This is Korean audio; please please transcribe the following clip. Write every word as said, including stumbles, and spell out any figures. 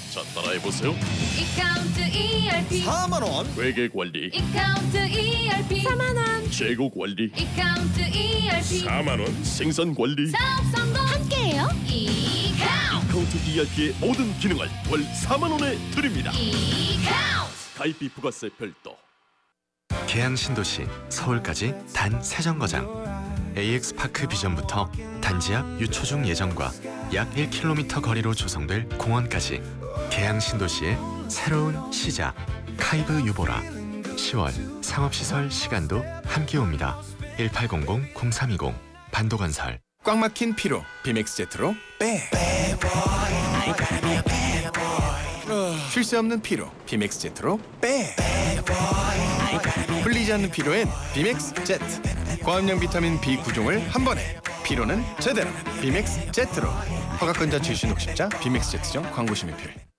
자, 따라해보세요. 이카운트 이알피 사만 원. 회계 관리, 이카운트 이알피 사만 원 재고 관리, 이카운트 이알피 사만 원. 생산 관리, 사업 성공 함께해요. 이카운트 카운트 이알피의 모든 기능을 월 사만 원에 드립니다. 이카운트 가입비 부가세 별도. 계양 신도시 서울까지 단 세 정거장. 에이엑스 파크 비전부터 단지 앞 유초중 예정과 약 일 킬로미터 거리로 조성될 공원까지 계양 신도시의 새로운 시작. 카이브 유보라. 시월 상업시설 시간도 함께 옵니다. 일팔공공 공삼이공 반도건설. 꽉 막힌 피로 비맥스 제트로 빼. 쉴 새 없는 피로 비맥스 제트로 빼. 풀리지 않는 피로엔 비맥스 제트. 고함량 비타민 비 구 종을 한 번에. 피로는 제대로 비맥스 제트로. 허가권자 출신 옥십자 비맥스 제트점 광고 심의필.